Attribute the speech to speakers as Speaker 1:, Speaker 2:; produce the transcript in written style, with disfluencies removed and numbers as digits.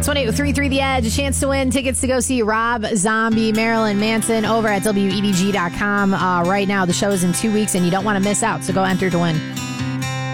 Speaker 1: 618-33 The Edge. A chance to win tickets to go see Rob Zombie, Marilyn Manson over at WEDG.com right now. The show is in 2 weeks, and you don't want to miss out, so go enter to win.